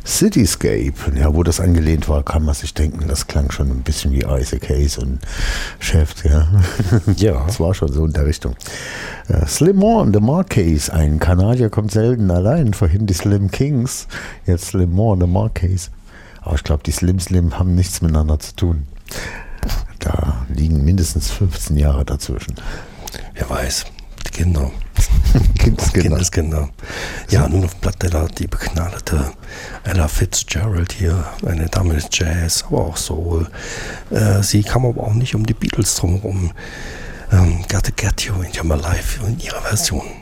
Cityscape, ja, wo das angelehnt war, kann man sich denken, das klang schon ein bisschen wie Isaac Hayes und Chef, ja. Ja. Das war schon so in der Richtung. Slim Moore and the Marquis, ein Kanadier kommt selten allein, vorhin die Slim Kings, jetzt Slim Moore and the Marquis. Aber ich glaube, die Slim haben nichts miteinander zu tun. Da liegen mindestens 15 Jahre dazwischen. Wer weiß, die Kinder. Kindeskinder. Ja, nun auf Blatt die begnadete Ella Fitzgerald hier, eine Dame des Jazz, aber auch Soul. Sie kam aber auch nicht um die Beatles drumherum. Got to Get You in Your Life in ihrer Version.